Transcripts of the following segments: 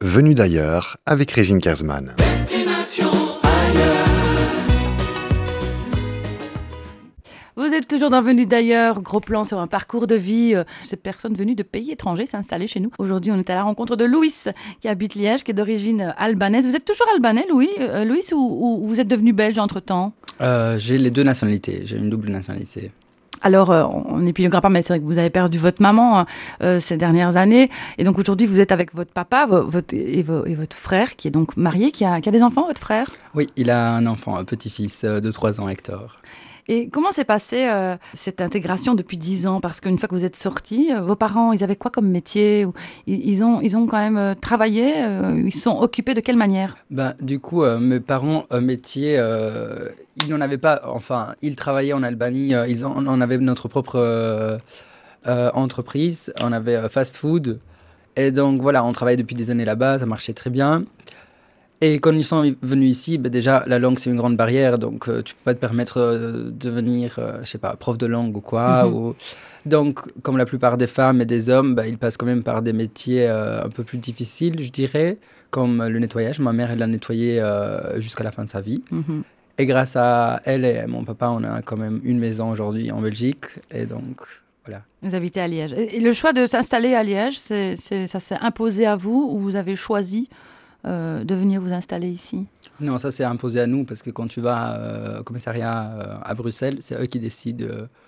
Venu d'ailleurs avec Régine Kersman. Destination ailleurs. Vous êtes toujours dans Venu d'ailleurs, gros plan sur un parcours de vie. Cette personne venue de pays étrangers s'est installée chez nous. Aujourd'hui, on est à la rencontre de Louis, qui habite Liège, qui est d'origine albanaise. Vous êtes toujours albanais, Louis, ou vous êtes devenu belge entre-temps ? J'ai les deux nationalités, j'ai une double nationalité. Alors, on n'épiloguera pas, mais c'est vrai que vous avez perdu votre maman ces dernières années. Et donc aujourd'hui, vous êtes avec votre papa et votre frère, qui est donc marié, qui a des enfants, votre frère ? Oui, il a un enfant, un petit-fils de 3 ans, Hector. Et comment s'est passée cette intégration depuis 10 ans ? Parce qu'une fois que vous êtes sortis, vos parents, ils avaient quoi comme métier ? Ils ont quand même travaillé, ils se sont occupés de quelle manière ? Du coup, mes parents, métier, ils n'en avaient pas, enfin, ils travaillaient en Albanie, on avait notre propre entreprise, on avait fast-food. Et donc voilà, on travaillait depuis des années là-bas, ça marchait très bien. Et quand ils sont venus ici, déjà, la langue, c'est une grande barrière. Donc, tu ne peux pas te permettre de devenir, je ne sais pas, prof de langue ou quoi. Donc, comme la plupart des femmes et des hommes, ils passent quand même par des métiers un peu plus difficiles, je dirais, comme le nettoyage. Ma mère, elle l'a nettoyé jusqu'à la fin de sa vie. Et grâce à elle et mon papa, on a quand même une maison aujourd'hui en Belgique. Et donc, voilà. Vous habitez à Liège. Et le choix de s'installer à Liège, ça s'est imposé à vous ou vous avez choisi de venir vous installer ici ? Non, ça s'est imposé à nous parce que quand tu vas au commissariat à Bruxelles, c'est eux qui décident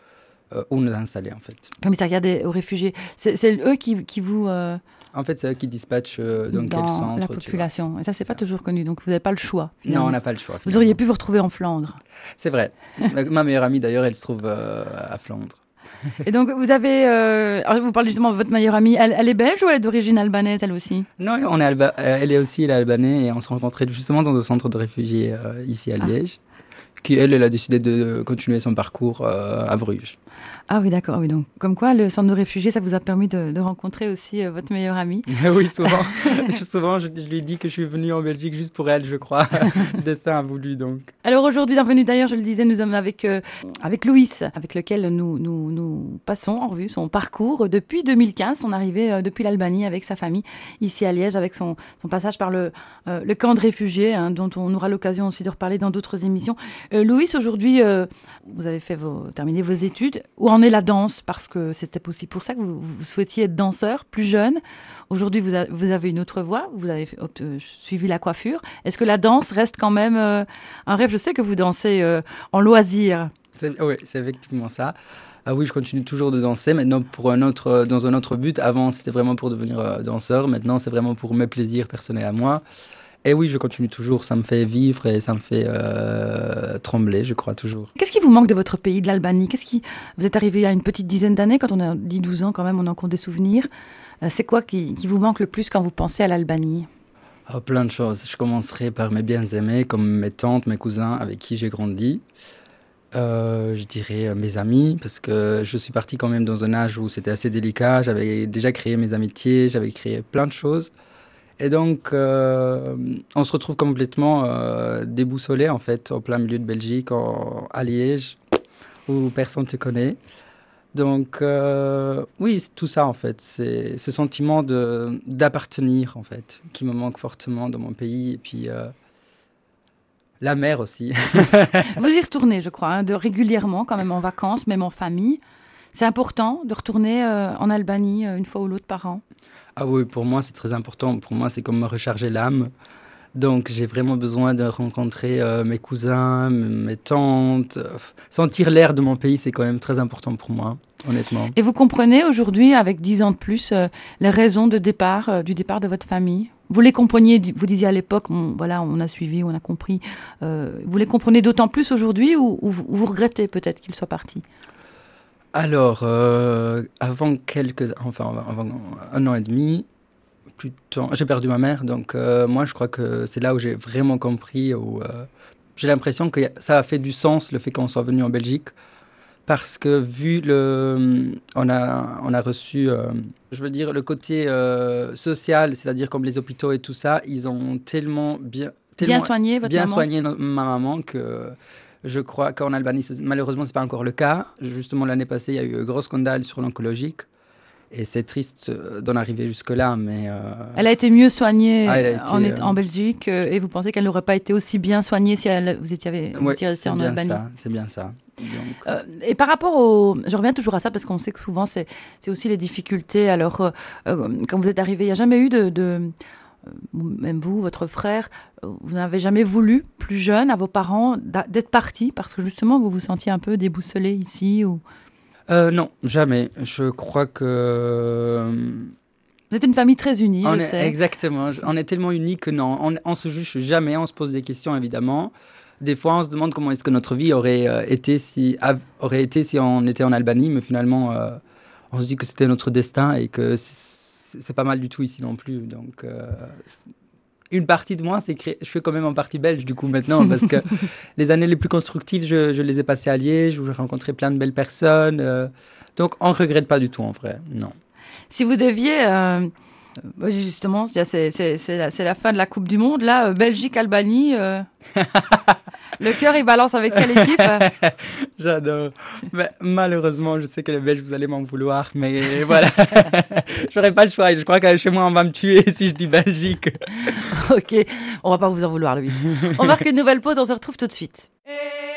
où nous installer en fait. Commissariat aux réfugiés, c'est eux qui vous... En fait, c'est eux qui dispatchent dans quel centre. La population. Et ça, c'est pas toujours connu, donc vous n'avez pas le choix. Finalement. Non, on n'a pas le choix. Vous auriez pu vous retrouver en Flandre. C'est vrai. Ma meilleure amie d'ailleurs, elle se trouve à Flandre. Et donc, vous avez... vous parlez justement de votre meilleure amie. Elle est belge ou elle est d'origine albanaise, elle aussi ? Non, elle est aussi albanais et on s'est rencontrés justement dans un centre de réfugiés ici à Liège. Elle a décidé de continuer son parcours à Bruges. Ah oui, d'accord. Oui, donc, comme quoi, le centre de réfugiés, ça vous a permis de rencontrer aussi votre meilleure amie. Oui, souvent. Souvent, je lui dis que je suis venue en Belgique juste pour elle, je crois. Le destin a voulu, donc. Alors aujourd'hui, bienvenue d'ailleurs, je le disais, nous sommes avec Louis, avec lequel nous passons en revue son parcours depuis 2015, son arrivée depuis l'Albanie avec sa famille ici à Liège, avec son passage par le camp de réfugiés, dont on aura l'occasion aussi de reparler dans d'autres émissions. Louis, aujourd'hui, vous avez terminé vos études. Où en est la danse ? Parce que c'était aussi pour ça que vous souhaitiez être danseur plus jeune. Aujourd'hui, vous avez une autre voie. Vous avez suivi la coiffure. Est-ce que la danse reste quand même un rêve ? Je sais que vous dansez en loisir. Oui, c'est effectivement ça. Ah oui, je continue toujours de danser. Maintenant, dans un autre but. Avant, c'était vraiment pour devenir danseur. Maintenant, c'est vraiment pour mes plaisirs personnels à moi. Et oui, je continue toujours, ça me fait vivre et ça me fait trembler, je crois toujours. Qu'est-ce qui vous manque de votre pays, de l'Albanie ? Vous êtes arrivé il y a une petite dizaine d'années, quand on a 10-12 ans quand même, on a encore des souvenirs. C'est quoi qui vous manque le plus quand vous pensez à l'Albanie ? Plein de choses. Je commencerai par mes bien-aimés, comme mes tantes, mes cousins avec qui j'ai grandi. Je dirais mes amis, parce que je suis parti quand même dans un âge où c'était assez délicat. J'avais déjà créé mes amitiés, j'avais créé plein de choses. Et donc, on se retrouve complètement déboussolé, en fait, au plein milieu de Belgique, à Liège, où personne ne te connaît. Donc, oui, c'est tout ça, en fait. C'est ce sentiment d'appartenir, en fait, qui me manque fortement dans mon pays. Et puis, la mer aussi. Vous y retournez, je crois, régulièrement, quand même, en vacances, même en famille. C'est important de retourner en Albanie une fois ou l'autre par an ? Ah oui, pour moi, c'est très important. Pour moi, c'est comme me recharger l'âme. Donc, j'ai vraiment besoin de rencontrer mes cousins, mes tantes. Sentir l'air de mon pays, c'est quand même très important pour moi, honnêtement. Et vous comprenez aujourd'hui, avec 10 ans de plus, les raisons du départ de votre famille ? Vous les compreniez, vous disiez à l'époque, voilà, on a suivi, on a compris. Vous les comprenez d'autant plus aujourd'hui ou vous regrettez peut-être qu'ils soient partis ? Alors, avant un an et demi, j'ai perdu ma mère. Donc, moi, je crois que c'est là où j'ai vraiment compris. J'ai l'impression que ça a fait du sens, le fait qu'on soit venu en Belgique. Parce que on a reçu, je veux dire, le côté social, c'est-à-dire comme les hôpitaux et tout ça, ils ont tellement bien soigné votre bien maman. soigné ma maman que... Je crois qu'en Albanie, malheureusement, ce n'est pas encore le cas. Justement, l'année passée, il y a eu un gros scandale sur l'oncologique. Et c'est triste d'en arriver jusque-là, mais... Elle a été mieux soignée en Belgique et vous pensez qu'elle n'aurait pas été aussi bien soignée si vous étiez resté en Albanie? C'est bien ça. Donc... et par rapport au... Je reviens toujours à ça parce qu'on sait que souvent, c'est aussi les difficultés. Alors, quand vous êtes arrivé, il n'y a jamais eu même vous, votre frère, vous n'avez jamais voulu, plus jeune, à vos parents, d'être partis parce que justement, vous vous sentiez un peu déboussolé ici ou... Non, jamais. Je crois que... Vous êtes une famille très unie, je sais. Exactement. On est tellement unis que non, on se juge jamais, on se pose des questions, évidemment. Des fois, on se demande comment est-ce que notre vie aurait été si on était en Albanie, mais finalement, on se dit que c'était notre destin et que c'est pas mal du tout ici non plus. Donc, une partie de moi, je fais quand même en partie belge du coup maintenant, parce que les années les plus constructives, je les ai passées à Liège, où j'ai rencontré plein de belles personnes. Donc, on ne regrette pas du tout en vrai, non. Si vous deviez... justement, c'est la fin de la Coupe du Monde, là, Belgique-Albanie... Le cœur, il balance avec quelle équipe? J'adore. Mais malheureusement, je sais que les Belges, vous allez m'en vouloir, mais voilà. J'aurais pas le choix. Je crois que chez moi, on va me tuer si je dis Belgique. Ok, on va pas vous en vouloir, Louise. On marque une nouvelle pause, on se retrouve tout de suite.